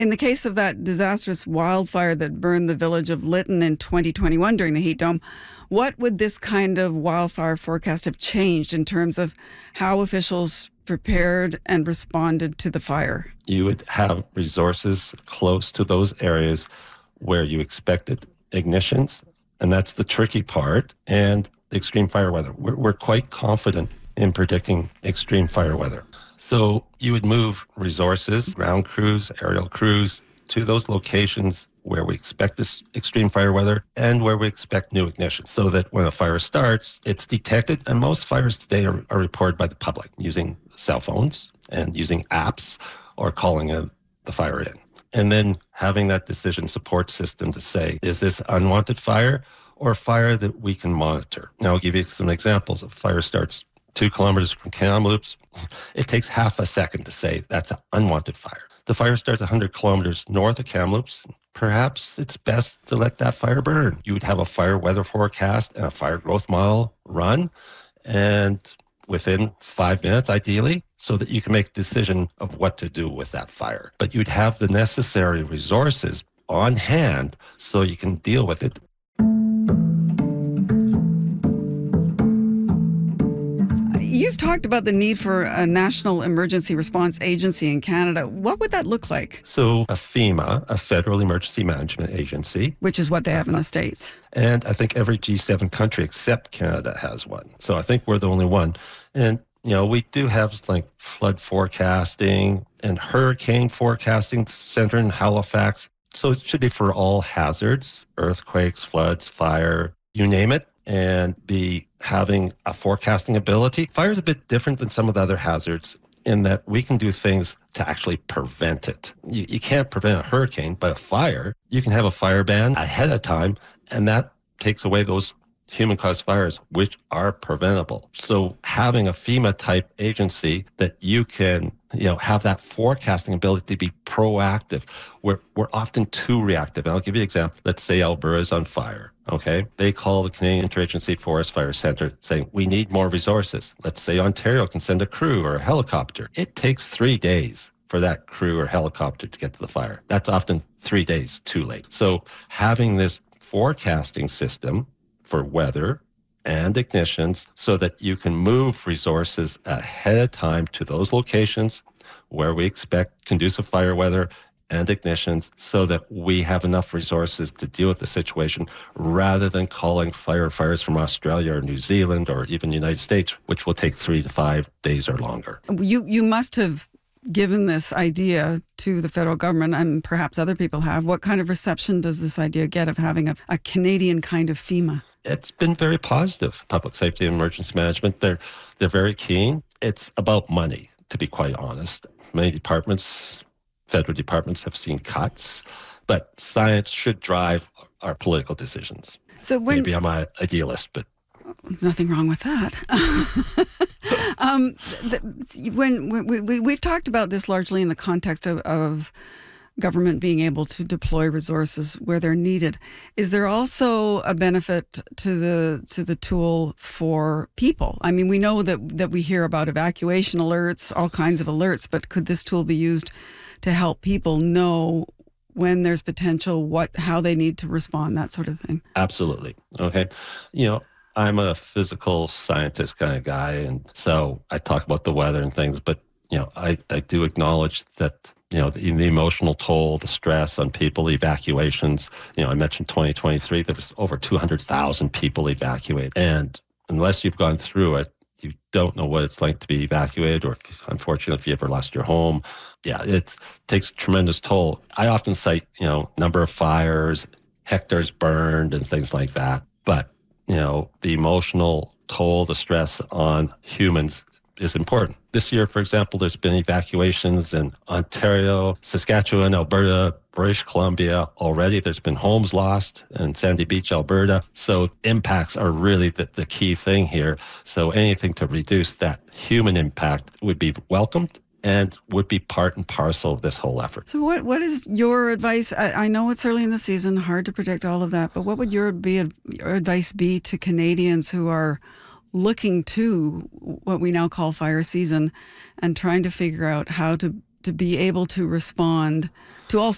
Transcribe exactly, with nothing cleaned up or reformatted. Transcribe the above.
In the case of that disastrous wildfire that burned the village of Lytton in twenty twenty-one during the heat dome, what would this kind of wildfire forecast have changed in terms of how officials prepared and responded to the fire? You would have resources close to those areas where you expected ignitions, and that's the tricky part, and extreme fire weather. We're, we're quite confident in predicting extreme fire weather. So you would move resources, ground crews, aerial crews, to those locations where we expect this extreme fire weather and where we expect new ignition, so that when a fire starts, it's detected. And most fires today are, are reported by the public using cell phones and using apps or calling a, the fire in. And then having that decision support system to say, is this unwanted fire or fire that we can monitor? Now, I'll give you some examples. If a fire starts two kilometers from Kamloops, it takes half a second to say that's an unwanted fire. The fire starts one hundred kilometers north of Kamloops. Perhaps it's best to let that fire burn. You would have a fire weather forecast and a fire growth model run, and within five minutes, ideally, so that you can make a decision of what to do with that fire. But you'd have the necessary resources on hand so you can deal with it. You've talked about the need for a national emergency response agency in Canada. What would that look like? So a FEMA, a Federal Emergency Management Agency. Which is what they have in the States. And I think every G seven country except Canada has one. So I think we're the only one. And, you know, we do have like flood forecasting and hurricane forecasting center in Halifax. So it should be for all hazards, earthquakes, floods, fire, you name it, and be having a forecasting ability. Fire is a bit different than some of the other hazards in that we can do things to actually prevent it. You, you can't prevent a hurricane, but a fire, you can have a fire ban ahead of time, and that takes away those human-caused fires, which are preventable. So having a FEMA-type agency that you can, you know, have that forecasting ability to be proactive. We're, we're often too reactive. And I'll give you an example. Let's say Alberta is on fire, okay? They call the Canadian Interagency Forest Fire Centre saying, we need more resources. Let's say Ontario can send a crew or a helicopter. It takes three days for that crew or helicopter to get to the fire. That's often three days too late. So having this forecasting system for weather and ignitions so that you can move resources ahead of time to those locations where we expect conducive fire weather and ignitions so that we have enough resources to deal with the situation rather than calling firefighters from Australia or New Zealand or even the United States, which will take three to five days or longer. You, you must have given this idea to the federal government, and perhaps other people have. What kind of reception does this idea get of having a, a Canadian kind of FEMA? It's been very positive. Public safety and emergency management, they're they're very keen. It's about money, to be quite honest. Many departments, federal departments, have seen cuts, but science should drive our political decisions. So when, Maybe I'm an idealist, but there's nothing wrong with that. um, the, when we, we, we've talked about this largely in the context of, of government being able to deploy resources where they're needed. Is there also a benefit to the to the tool for people? I mean, we know that that we hear about evacuation alerts, all kinds of alerts, but could this tool be used to help people know when there's potential, what how they need to respond, that sort of thing? Absolutely. Okay. You know, I'm a physical scientist kind of guy, and so I talk about the weather and things, but, you know, I, I do acknowledge that, you know, the, the emotional toll, the stress on people, evacuations. You know, I mentioned twenty twenty-three, there was over two hundred thousand people evacuated. And unless you've gone through it, you don't know what it's like to be evacuated, or if, unfortunately, if you ever lost your home. Yeah, it takes a tremendous toll. I often cite, you know, number of fires, hectares burned, and things like that. But, you know, the emotional toll, the stress on humans is important. This year, for example, there's been evacuations in Ontario, Saskatchewan, Alberta, British Columbia already. There's been homes lost in Sandy Beach, Alberta. So impacts are really the, the key thing here. So anything to reduce that human impact would be welcomed and would be part and parcel of this whole effort. So what what is your advice? I, I know it's early in the season, hard to predict all of that, but what would your, be, your advice be to Canadians who are looking to what we now call fire season and trying to figure out how to, to be able to respond to all